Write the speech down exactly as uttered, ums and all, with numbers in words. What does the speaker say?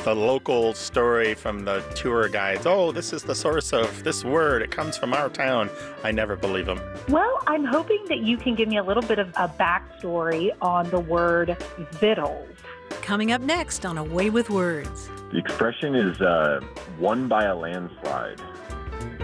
the local story from the tour guides. Oh, this is the source of this word. It comes from our town. I never believe them. Well, I'm hoping that you can give me a little bit of a backstory on the word vittles. Coming up next on A Way with Words. The expression is uh, won by a landslide.